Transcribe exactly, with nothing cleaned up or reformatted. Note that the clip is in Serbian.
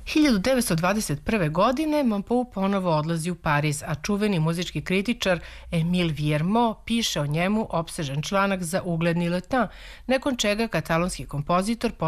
hiljadu devetsto dvadeset prve. godine Mompou ponovo odlazi u Pariz, a čuveni muzički kritičar Emile Viermo piše o njemu opsežan članak za ugledni Le Temps, nakon čega katalonski kompozitor